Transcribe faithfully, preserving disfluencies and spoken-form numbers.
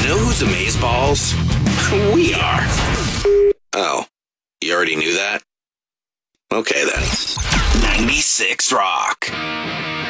know who's amazeballs? We are. Oh, you already knew that? Okay then. ninety-six Rock.